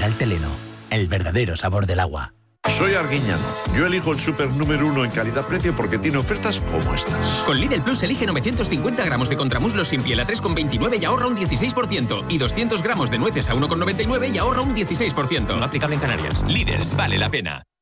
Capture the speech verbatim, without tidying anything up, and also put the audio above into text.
Teleno, el verdadero sabor del agua. Soy Arguiñano. Yo elijo el súper número uno en calidad-precio porque tiene ofertas como estas. Con Lidl Plus elige novecientos cincuenta gramos de contramuslos sin piel a tres con veintinueve y ahorra un dieciséis por ciento. Y doscientos gramos de nueces a uno con noventa y nueve y ahorra un dieciséis por ciento. No aplicable en Canarias. Lidl, vale la pena.